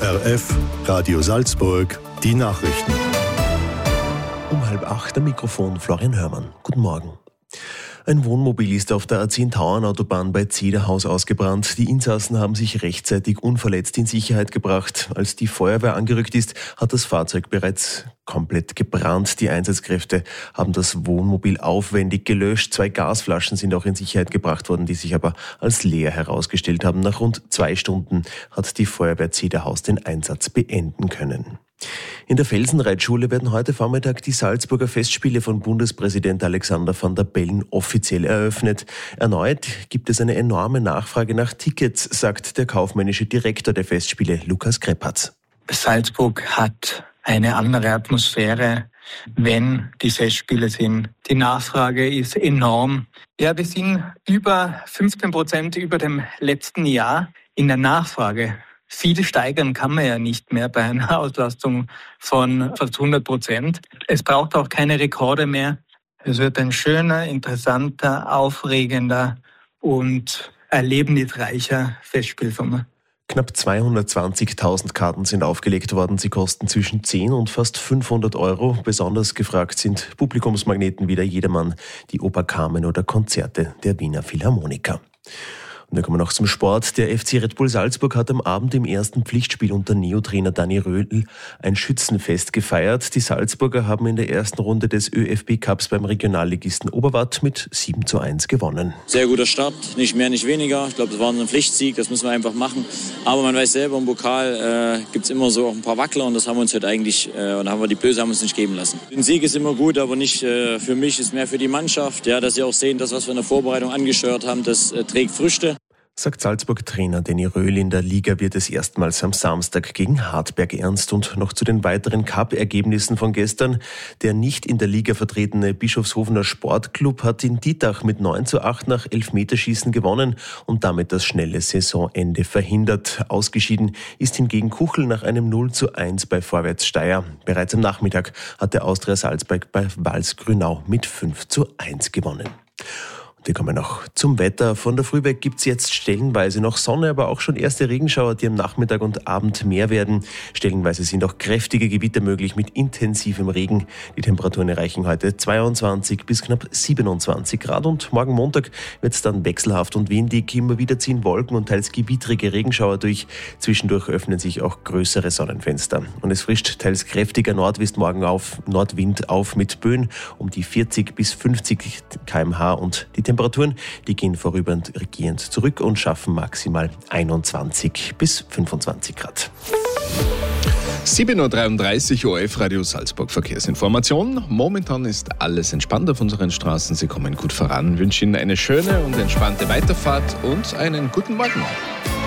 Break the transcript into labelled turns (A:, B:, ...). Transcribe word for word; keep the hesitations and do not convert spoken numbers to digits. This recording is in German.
A: R F, Radio Salzburg, die Nachrichten.
B: Um halb acht am Mikrofon Florian Hörmann. Guten Morgen. Ein Wohnmobil ist auf der A zehn Tauernautobahn bei Zederhaus ausgebrannt. Die Insassen haben sich rechtzeitig unverletzt in Sicherheit gebracht. Als die Feuerwehr angerückt ist, hat das Fahrzeug bereits komplett gebrannt. Die Einsatzkräfte haben das Wohnmobil aufwendig gelöscht. Zwei Gasflaschen sind auch in Sicherheit gebracht worden, die sich aber als leer herausgestellt haben. Nach rund zwei Stunden hat die Feuerwehr Zederhaus den Einsatz beenden können. In der Felsenreitschule werden heute Vormittag die Salzburger Festspiele von Bundespräsident Alexander Van der Bellen offiziell eröffnet. Erneut gibt es eine enorme Nachfrage nach Tickets, sagt der kaufmännische Direktor der Festspiele, Lukas Krepatz.
C: Salzburg hat eine andere Atmosphäre, wenn die Festspiele sind. Die Nachfrage ist enorm. Ja, wir sind über fünfzehn Prozent über dem letzten Jahr in der Nachfrage. Viel steigern kann man ja nicht mehr bei einer Auslastung von fast hundert Prozent. Es braucht auch keine Rekorde mehr. Es wird ein schöner, interessanter, aufregender und erlebnisreicher Festspielsommer.
B: Knapp zweihundertzwanzigtausend Karten sind aufgelegt worden. Sie kosten zwischen zehn und fast fünfhundert Euro. Besonders gefragt sind Publikumsmagneten wie der Jedermann, die Oper Carmen oder Konzerte der Wiener Philharmoniker. Und dann kommen wir noch zum Sport. Der F C Red Bull Salzburg hat am Abend im ersten Pflichtspiel unter Neotrainer Dani Rödl ein Schützenfest gefeiert. Die Salzburger haben in der ersten Runde des ÖFB-Cups beim Regionalligisten Oberwart mit sieben zu eins gewonnen.
D: Sehr guter Start, nicht mehr, nicht weniger. Ich glaube, das war ein Pflichtsieg, das müssen wir einfach machen. Aber man weiß selber, im Pokal äh, gibt es immer so auch ein paar Wackler und das haben wir uns heute eigentlich, äh, und haben wir die Böse haben uns nicht geben lassen. Ein Sieg ist immer gut, aber nicht äh, für mich, ist mehr für die Mannschaft. Ja, dass sie auch sehen, das, was wir in der Vorbereitung angesteuert haben, das äh, trägt Früchte.
B: Sagt Salzburg-Trainer Danny Röhl. In der Liga wird es erstmals am Samstag gegen Hartberg ernst. Und noch zu den weiteren Cup-Ergebnissen von gestern. Der nicht in der Liga vertretene Bischofshofener Sportclub hat in Dietach mit neun zu acht nach Elfmeterschießen gewonnen und damit das schnelle Saisonende verhindert. Ausgeschieden ist hingegen Kuchel nach einem null zu eins bei Vorwärts Steyr. Bereits am Nachmittag hat der Austria Salzburg bei Vals Grünau mit fünf zu eins gewonnen. Wir kommen noch zum Wetter. Von der Früh weg gibt es jetzt stellenweise noch Sonne, aber auch schon erste Regenschauer, die am Nachmittag und Abend mehr werden. Stellenweise sind auch kräftige Gewitter möglich mit intensivem Regen. Die Temperaturen erreichen heute zweiundzwanzig bis knapp siebenundzwanzig Grad und morgen Montag wird es dann wechselhaft und windig. Immer wieder ziehen Wolken und teils gewittrige Regenschauer durch. Zwischendurch öffnen sich auch größere Sonnenfenster. Und es frischt teils kräftiger Nordwest morgen auf, Nordwind auf mit Böen um die vierzig bis fünfzig Kilometer pro Stunde und die Temperaturen, die gehen vorübergehend zurück und schaffen maximal einundzwanzig bis fünfundzwanzig Grad.
E: sieben Uhr dreiunddreißig O R F Radio Salzburg Verkehrsinformation. Momentan ist alles entspannt auf unseren Straßen. Sie kommen gut voran. Ich wünsche Ihnen eine schöne und entspannte Weiterfahrt und einen guten Morgen.